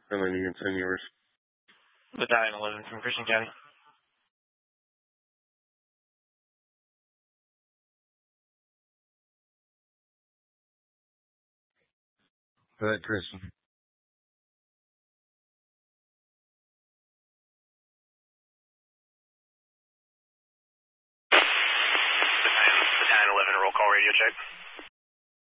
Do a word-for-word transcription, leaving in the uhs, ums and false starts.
and then you can send yours. Battalion eleven from Christian County. For that, Christian. Battalion eleven, roll call radio check.